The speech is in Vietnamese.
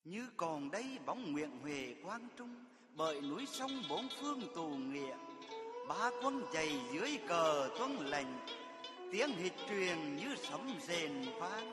Như còn đây bóng nguyện Huệ quang trung, bởi núi sông bốn phương tù nghĩa. Ba quân dày dưới cờ tuân lệnh, tiếng hít truyền như sấm rền vang.